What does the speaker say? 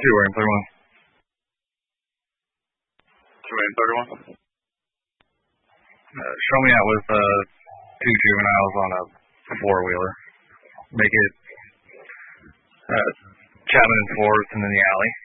2 and 31. 2 and 31. Show me out with 2 juveniles on a 4-wheeler. Make it Chapman and 4th and then the alley.